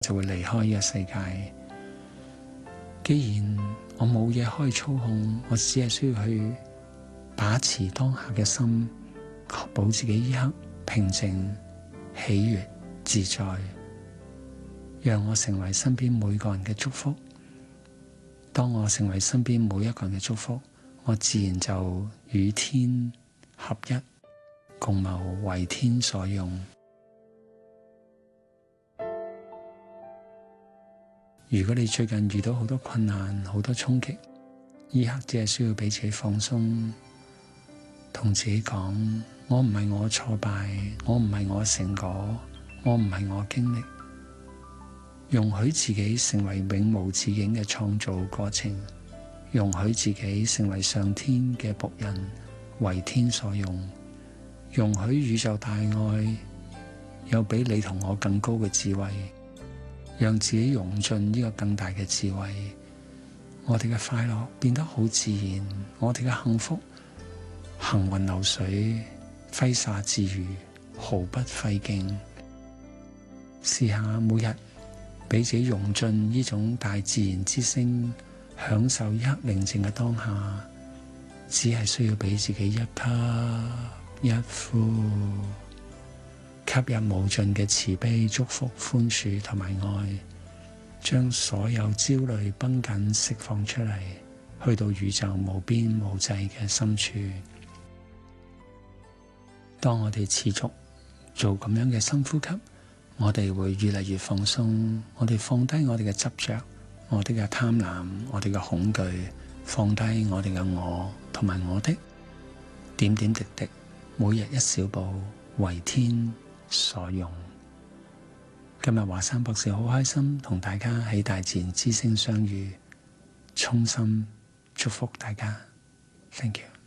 就會離開呢個世界。既然我冇嘢可以操控，我只係需要去把持當下嘅心，確保自己呢刻平靜、喜悅、自在，讓我成為身邊每個人嘅祝福。當我成為身邊每一個人嘅祝福，我自然就與天合一，共謀為天所用。如果你最近遇到好多困難、好多衝擊，呢刻只係需要俾自己放鬆，同自己講：我唔係我挫敗，我唔係我成果，我唔係我經歷。容許自己成為永無止境嘅創造過程，容許自己成為上天嘅僕人，為天所用。容許宇宙大愛有比你同我更高嘅智慧，讓自己融進呢個更大嘅智慧。我哋嘅快樂變得好自然，我哋嘅幸福行雲流水，揮灑自如，毫不費勁。試下每日俾自己融進呢種大自然之聲，享受一刻寧靜嘅當下，只係需要俾自己一吸一呼，吸入無盡嘅慈悲、祝福、寬恕同埋愛，將所有焦慮繃緊釋放出嚟，去到宇宙無邊無際嘅深處。當我哋持續做咁樣嘅深呼吸，我哋會越嚟越放鬆，我哋放低我哋嘅執着，我哋嘅貪婪，我哋嘅恐懼，放低我哋嘅我同埋我的，點點滴滴，每日一小步，為天所用。今日華山博士好開心同大家喺大自然之聲相遇，衷心祝福大家。Thank you。